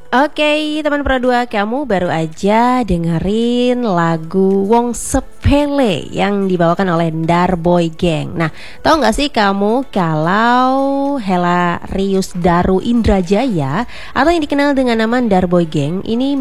Oke, teman Pro 2, kamu baru aja dengerin lagu Wong Sepele yang dibawakan oleh Darboy Gang. Nah, tahu nggak sih kamu kalau Helarius Daru Indrajaya atau yang dikenal dengan nama Darboy Gang ini